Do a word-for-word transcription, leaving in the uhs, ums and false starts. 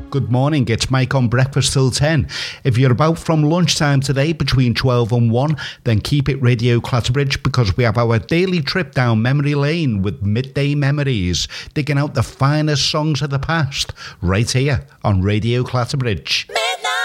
Good morning, it's Mike on Breakfast Till ten. If you're about from lunchtime today between twelve and one, then keep it Radio Clatterbridge because we have our daily trip down memory lane with Midday Memories, digging out the finest songs of the past, right here on Radio Clatterbridge.